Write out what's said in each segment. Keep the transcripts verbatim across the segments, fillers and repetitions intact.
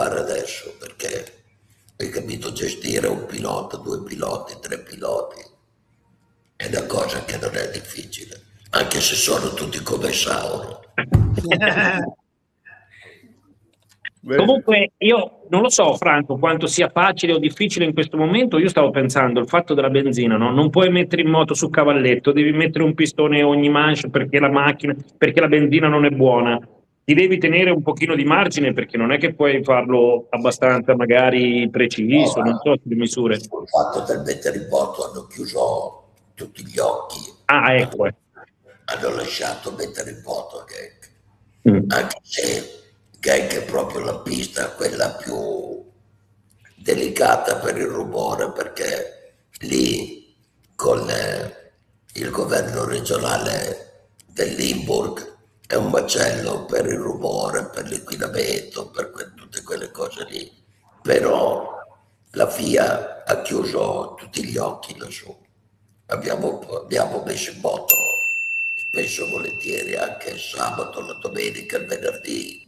fare adesso, perché hai capito, gestire un pilota, due piloti, tre piloti è una cosa che non è difficile, anche se sono tutti come Sauro. Comunque io non lo so, Franco, quanto sia facile o difficile in questo momento. Io stavo pensando il fatto della benzina, no? Non puoi mettere in moto su cavalletto, devi mettere un pistone ogni manche perché la macchina, perché la benzina non è buona. Ti devi tenere un pochino di margine perché non è che puoi farlo abbastanza magari preciso, No, non so le misure. sul fatto del mettere in moto hanno chiuso tutti gli occhi, Ah, ecco. Eh. hanno lasciato mettere in moto Genk, Mm. anche se Genk è proprio la pista quella più delicata per il rumore, perché lì con eh, il governo regionale del Limburg è un macello per il rumore, per l'inquinamento, per que- tutte quelle cose lì, però la F I A ha chiuso tutti gli occhi lassù. Abbiamo, abbiamo messo in moto spesso e volentieri anche il sabato, la domenica, il venerdì.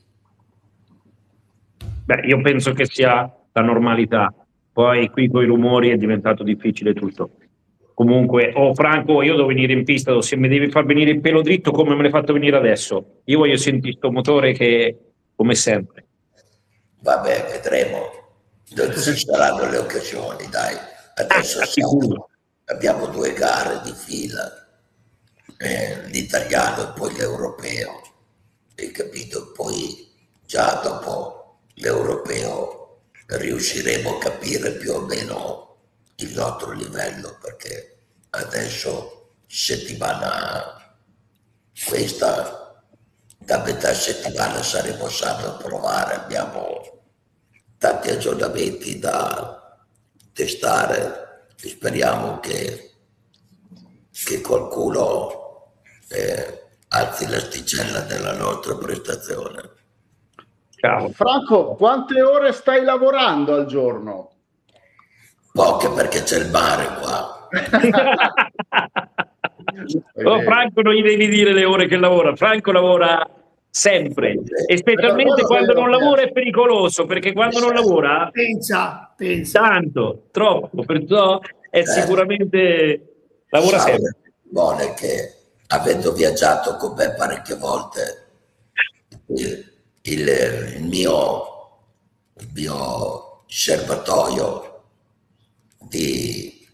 Beh, io penso che sia la normalità. Poi qui con i rumori è diventato difficile tutto. Comunque, oh Franco, io devo venire in pista, se mi devi far venire il pelo dritto come me l'hai fatto venire adesso. Io voglio sentire sto motore che, come sempre. Vabbè, vedremo. Non ci saranno le occasioni, dai. Adesso Ah, siamo, sicuro. abbiamo due gare di fila, eh, l'italiano e poi l'europeo. Hai capito? Poi già dopo l'europeo riusciremo a capire più o meno il nostro livello, perché adesso settimana questa, da metà settimana saremo stati a provare, abbiamo tanti aggiornamenti da testare e speriamo che, che qualcuno eh, alzi l'asticella della nostra prestazione. Ciao. Franco, quante ore stai lavorando al giorno? Poche, perché c'è il mare qua. Oh, Franco non gli devi dire le ore che lavora, Franco lavora sempre, e specialmente quando non lavora è pericoloso, perché quando non lavora pensa, pensa. tanto, troppo, perciò è Certo. sicuramente lavora Sauro sempre. vuole che, avendo viaggiato con me parecchie volte, il, il, il mio, il mio serbatoio di,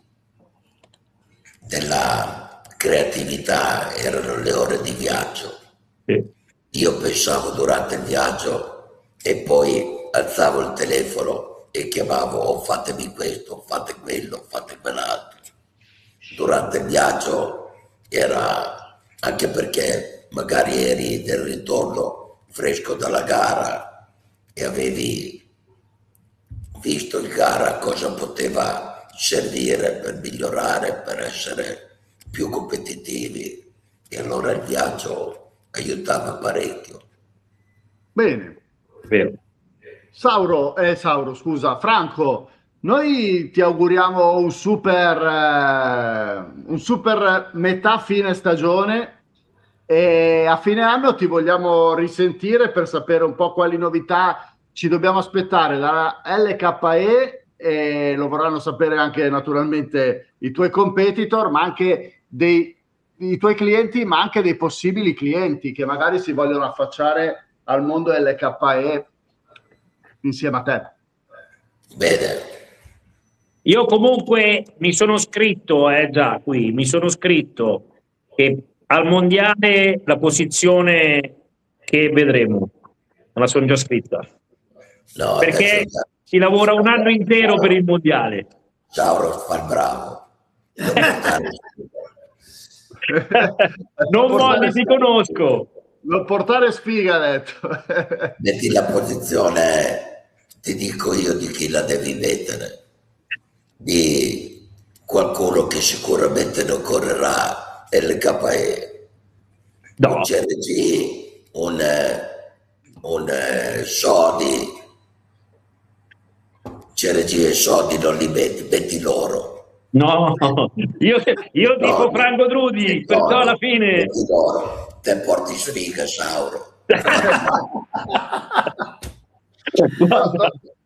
della creatività erano le ore di viaggio. Sì. Io pensavo durante il viaggio e poi alzavo il telefono e chiamavo: oh, fatemi questo, fate quello, fate quell'altro. Durante il viaggio era, anche perché magari eri del ritorno fresco dalla gara e avevi visto il gara cosa poteva servire per migliorare, per essere più competitivi, e allora il viaggio aiutava parecchio. Bene. Vero. Sauro, eh, Sauro, scusa, Franco, noi ti auguriamo un super, eh, un super metà fine stagione, e a fine anno ti vogliamo risentire per sapere un po' quali novità ci dobbiamo aspettare da L K E, e lo vorranno sapere anche naturalmente i tuoi competitor, ma anche dei i tuoi clienti, ma anche dei possibili clienti che magari si vogliono affacciare al mondo L K E insieme a te. Bene. Io comunque mi sono scritto, eh, già qui, mi sono scritto che al mondiale la posizione che vedremo, me la sono già scritta, No, perché adesso si lavora un anno intero per il mondiale. Sauro fa il bravo. Non molli, ti conosco. Non portare sfiga, ha detto. Metti la posizione, ti dico io di chi la devi mettere, di qualcuno che sicuramente non correrà L K E, No. un C R G, un, un Sodi. C R G e Sodi non li metti, metti loro. No, io, io dico No, Franco Drudi, no, perciò alla fine... metti loro. Te porti sfiga, Sauro. No, sto,